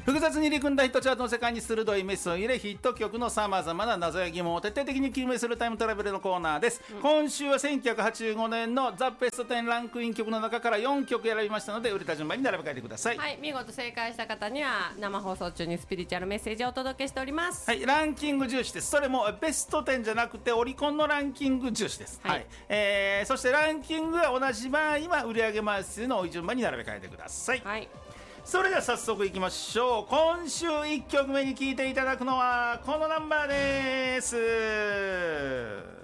複雑に入り組んだヒットチャートの世界に鋭いメスを入れ、ヒット曲のさまざまな謎や疑問を徹底的に究明するタイムトラベルのコーナーです。今週は1985年のザ・ベスト10ランクイン曲の中から4曲選びましたので、売れた順番に並べ替えてください。 はい、見事正解した方には生放送中にスピリチュアルメッセージをお届けしております。 はい、ランキング重視です。それもベスト10じゃなくてオリコンのランキング重視です。はい、そしてランキングが同じ場合は売上枚数の順番に並べ替えてください。 はい、 それでは早速いきましょう。今週1曲目に聴いていただくのはこのナンバーです。